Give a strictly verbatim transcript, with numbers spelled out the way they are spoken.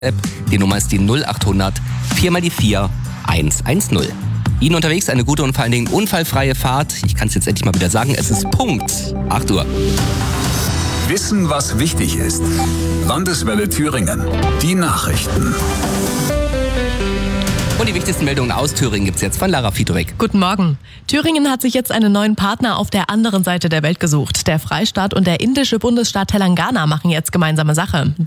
App. Die Nummer ist die null acht hundert vier mal die vier eins eins null. Ihnen unterwegs eine gute und vor allen Dingen unfallfreie Fahrt. Ich kann es jetzt endlich mal wieder sagen, es ist Punkt acht Uhr. Wissen, was wichtig ist. Landeswelle Thüringen. Die Nachrichten. Und die wichtigsten Meldungen aus Thüringen gibt es jetzt von Lara Fiedorek. Guten Morgen. Thüringen hat sich jetzt einen neuen Partner auf der anderen Seite der Welt gesucht. Der Freistaat und der indische Bundesstaat Telangana machen jetzt gemeinsame Sache.